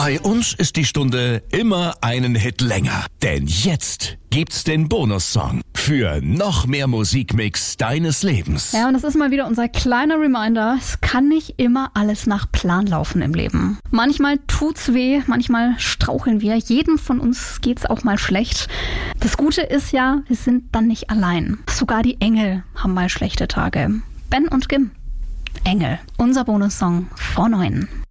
Bei uns ist die Stunde immer einen Hit länger. Denn jetzt gibt's den Bonussong für noch mehr Musikmix deines Lebens. Ja, und das ist mal wieder unser kleiner Reminder. Es kann nicht immer alles nach Plan laufen im Leben. Manchmal tut's weh, manchmal straucheln wir. Jedem von uns geht's auch mal schlecht. Das Gute ist ja, wir sind dann nicht allein. Sogar die Engel haben mal schlechte Tage. Ben und Kim. Engel. Unser Bonussong vor 9.